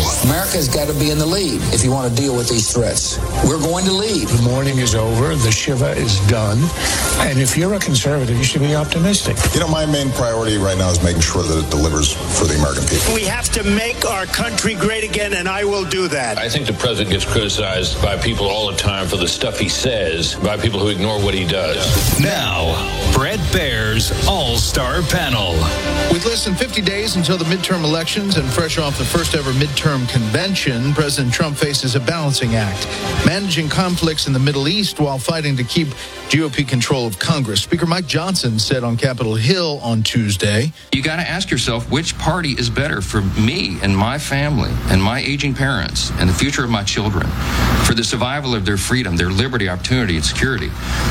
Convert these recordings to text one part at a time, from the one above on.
America's got to be in the lead if you want to deal with these threats. We're going to lead. The mourning is over. The Shiva is done. And if you're a conservative, you should be optimistic. You know, my main priority right now is making sure that it delivers for the American people. We have to make our country great again, and I will do that. I think the president gets criticized by people all the time for the stuff he says, by people who ignore what he does. Now, Bret Baier's All-Star Panel. With less than 50 days until the midterm elections and fresh off the first ever midterm convention, President Trump faces a balancing act, managing conflicts in the Middle East while fighting to keep GOP control of Congress. Speaker Mike Johnson said on Capitol Hill on Tuesday, "You got to ask yourself which party is better for me and my family and my aging parents and the future of my children, for the survival of their freedom, their liberty, opportunity, and security."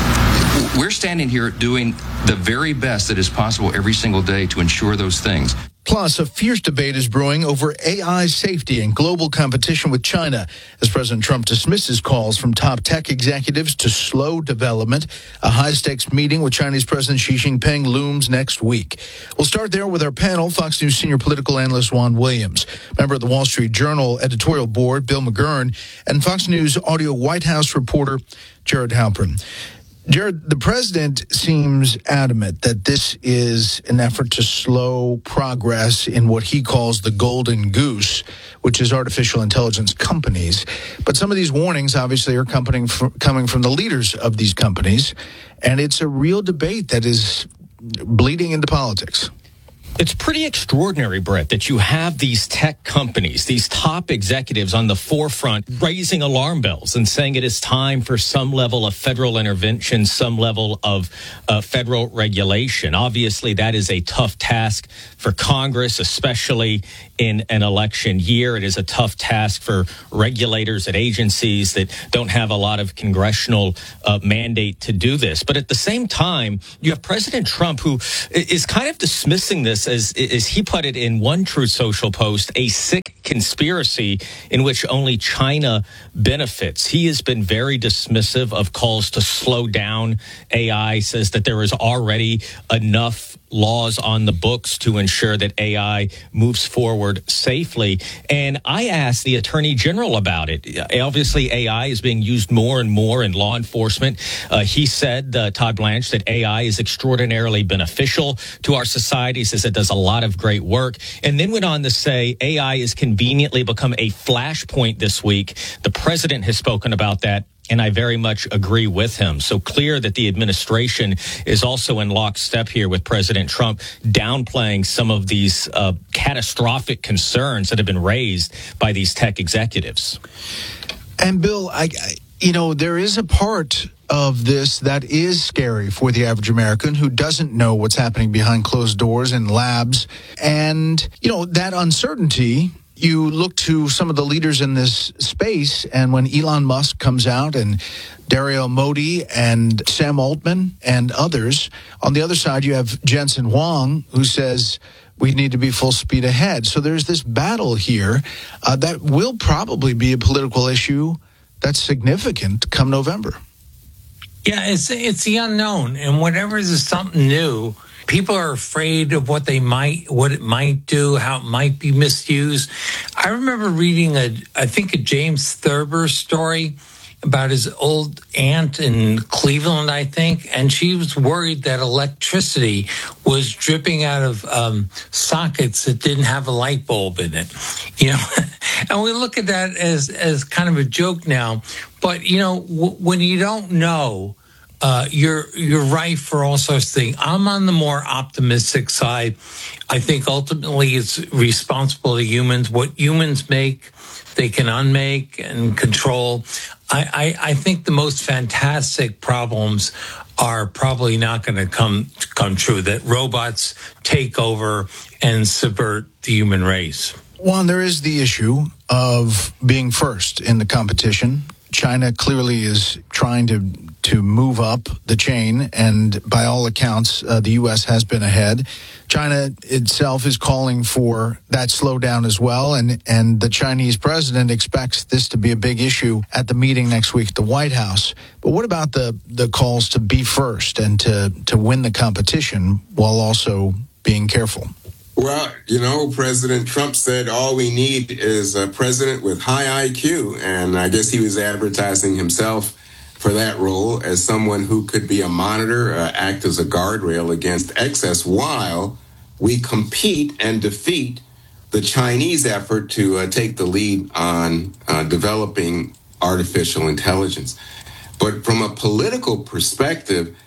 We're standing here doing the very best that is possible every single day to ensure those things. Plus, a fierce debate is brewing over AI safety and global competition with China as President Trump dismisses calls from top tech executives to slow development. A high-stakes meeting with Chinese President Xi Jinping looms next week. We'll start there with our panel, Fox News senior political analyst Juan Williams, member of the Wall Street Journal editorial board, Bill McGurn, and Fox News audio White House reporter Jared Halpern. Jared, the president seems adamant that this is an effort to slow progress in what he calls the golden goose, which is artificial intelligence companies. But some of these warnings obviously are coming from the leaders of these companies, and it's a real debate that is bleeding into politics. It's pretty extraordinary, Brett, that you have these tech companies, these top executives on the forefront raising alarm bells and saying it is time for some level of federal intervention, some level of federal regulation. Obviously, that is a tough task for Congress, especially in an election year. It is a tough task for regulators at agencies that don't have a lot of congressional mandate to do this. But at the same time, you have President Trump, who is kind of dismissing this as he put it in one Truth Social post, a sick conspiracy in which only China benefits. He has been very dismissive of calls to slow down AI, says that there is already enough laws on the books to ensure that AI moves forward safely. And I asked the Attorney General about it. Obviously, AI is being used more and more in law enforcement. He said, Todd Blanche, that AI is extraordinarily beneficial to our society, says it does a lot of great work, and then went on to say AI has conveniently become a flashpoint this week. The president has spoken about that, and I very much agree with him. So clear that the administration is also in lockstep here with President Trump, downplaying some of these catastrophic concerns that have been raised by these tech executives. And Bill, there is a part of this that is scary for the average American who doesn't know what's happening behind closed doors in labs. And, that uncertainty, you look to some of the leaders in this space, and when Elon Musk comes out and Dario Modi and Sam Altman and others, on the other side you have Jensen Huang, who says we need to be full speed ahead. So there's this battle here that will probably be a political issue that's significant come November. Yeah, it's the unknown, and whenever there's something new, people are afraid of what it might do, how it might be misused. I remember reading a James Thurber story about his old aunt in Cleveland, I think, and she was worried that electricity was dripping out of sockets that didn't have a light bulb in it. And we look at that as kind of a joke now, but when you don't know, you're right for all sorts of things. I'm on the more optimistic side. I think ultimately it's responsible to humans. What humans make, they can unmake and control. I think the most fantastic problems are probably not going to come true, that robots take over and subvert the human race. Juan, there is the issue of being first in the competition. China clearly is trying to move up the chain, and by all accounts, the U.S. has been ahead. China itself is calling for that slowdown as well, and the Chinese president expects this to be a big issue at the meeting next week at the White House. But what about the calls to be first and to win the competition while also being careful? Well, President Trump said all we need is a president with high IQ. And I guess he was advertising himself for that role as someone who could be a monitor, act as a guardrail against excess while we compete and defeat the Chinese effort to take the lead on developing artificial intelligence. But from a political perspective,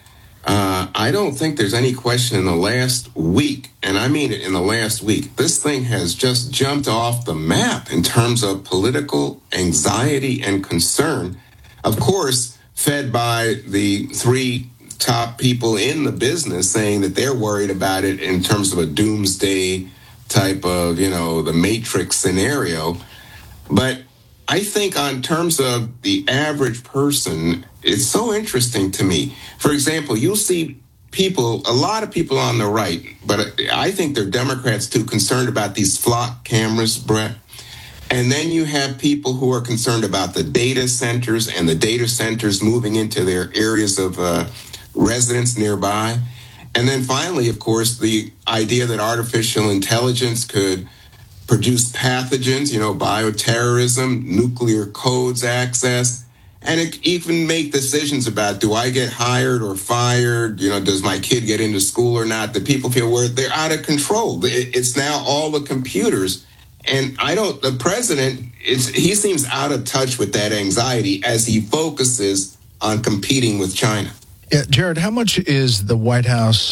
I don't think there's any question in the last week, and I mean it in the last week, this thing has just jumped off the map in terms of political anxiety and concern. Of course, fed by the three top people in the business saying that they're worried about it in terms of a doomsday type of, the Matrix scenario. But I think on terms of the average person, it's so interesting to me. For example, you'll see a lot of people on the right, but I think they're Democrats too, concerned about these flock cameras, Brett. And then you have people who are concerned about the data centers and the data centers moving into their areas of residence nearby. And then finally, of course, the idea that artificial intelligence could produce pathogens, bioterrorism, nuclear codes access, and it even make decisions about, do I get hired or fired? Does my kid get into school or not? The people feel they're out of control. It's now all the computers. And the president, he seems out of touch with that anxiety as he focuses on competing with China. Yeah, Jared, how much is the White House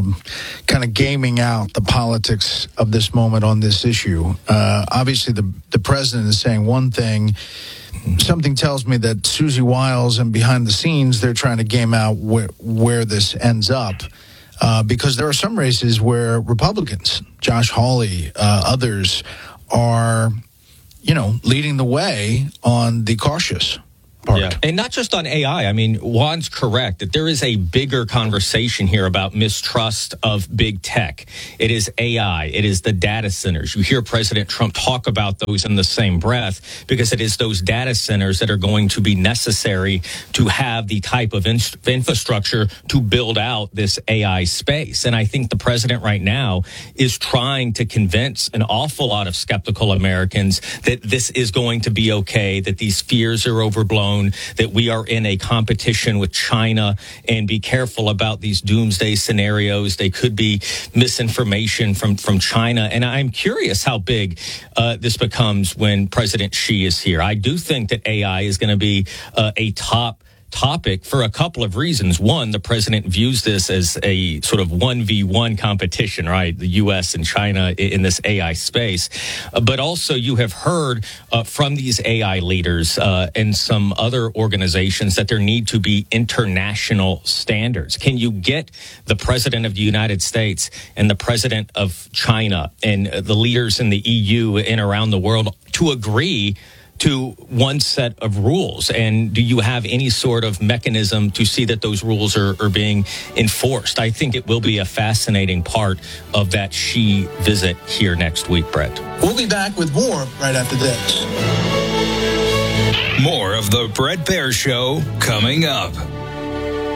kind of gaming out the politics of this moment on this issue? Obviously, the president is saying one thing. Something tells me that Susie Wiles and behind the scenes, they're trying to game out where this ends up. Because there are some races where Republicans, Josh Hawley, others, are, leading the way on the cautious part. Yeah. And not just on AI. I mean, Juan's correct that there is a bigger conversation here about mistrust of big tech. It is AI. It is the data centers. You hear President Trump talk about those in the same breath because it is those data centers that are going to be necessary to have the type of infrastructure to build out this AI space. And I think the president right now is trying to convince an awful lot of skeptical Americans that this is going to be okay, that these fears are overblown, that we are in a competition with China, and be careful about these doomsday scenarios. They could be misinformation from China. And I'm curious how big this becomes when President Xi is here. I do think that AI is going to be a top topic for a couple of reasons. One, the president views this as a sort of 1v1 competition, right? The U.S. and China in this AI space. But also you have heard from these AI leaders and some other organizations that there need to be international standards. Can you get the president of the United States and the president of China and the leaders in the EU and around the world to agree to one set of rules? And do you have any sort of mechanism to see that those rules are being enforced? I think it will be a fascinating part of that Xi visit here next week, Brett. We'll be back with more right after this. More of the Brett Baier Show coming up.